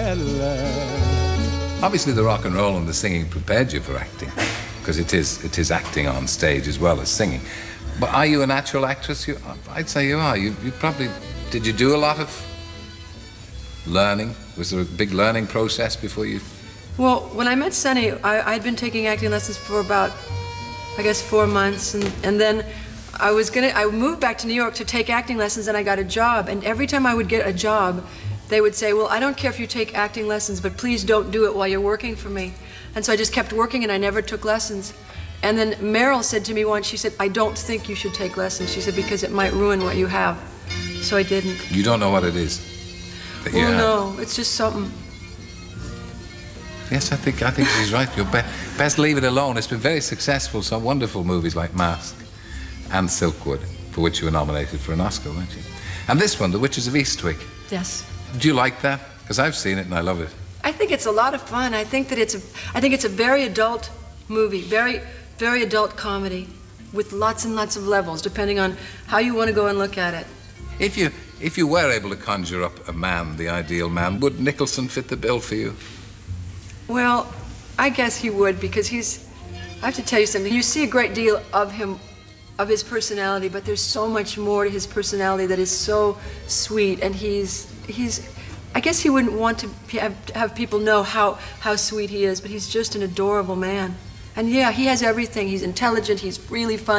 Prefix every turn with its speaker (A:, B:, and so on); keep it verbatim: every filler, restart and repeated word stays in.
A: Obviously the rock and roll and the singing prepared you for acting, because it is it is acting on stage as well as singing. But are you a natural actress? You, I'd say you are. You, you probably, did you do a lot of learning? Was there a big learning process before you?
B: Well, when I met Sonny, I, I'd been taking acting lessons for about, I guess, four months, and, and then I was gonna, I moved back to New York to take acting lessons, and I got a job, and every time I would get a job, they would say, well, I don't care if you take acting lessons, but please don't do it while you're working for me. And so I just kept working, and I never took lessons. And then Meryl said to me once, she said, I don't think you should take lessons. She said, because it might ruin what you have. So I didn't.
A: You don't know what it is that you
B: well,
A: have?
B: no, it's just something.
A: Yes, I think I think she's right. You're be best leave it alone. It's been very successful. Some wonderful movies like Mask and Silkwood, for which you were nominated for an Oscar, weren't you? And this one, The Witches of Eastwick.
B: Yes.
A: Do you like that? Because I've seen it and I love it.
B: I think it's a lot of fun. I think that it's a, I think it's a very adult movie, very, very adult comedy, with lots and lots of levels, depending on how you want to go and look at it.
A: If you if you were able to conjure up a man, the ideal man, would Nicholson fit the bill for you?
B: Well, I guess he would, because he's, I have to tell you something, you see a great deal of him, of his personality, but there's so much more to his personality that is so sweet, and he's, he's, I guess he wouldn't want to have, have people know how, how sweet he is, but he's just an adorable man. And yeah, he has everything. He's intelligent, he's really fun.